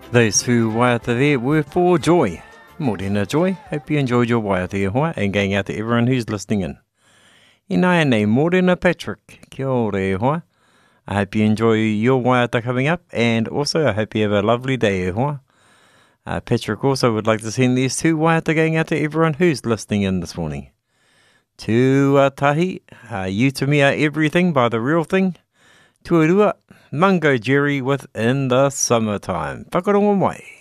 Those who waiata there were for Joy. Morena Joy, hope you enjoyed your waiata e hoa and going out to everyone who's listening in. Ina nei Morena Patrick, kia ora e hoa. I hope you enjoy your waiata coming up, and also I hope you have a lovely day e hoa. Patrick also would like to send these two waiata going out to everyone who's listening in this morning. Tuatahi, you to me are everything by the real thing. Tuarua, Mungo Jerry with In the Summertime. Whakarongo mai.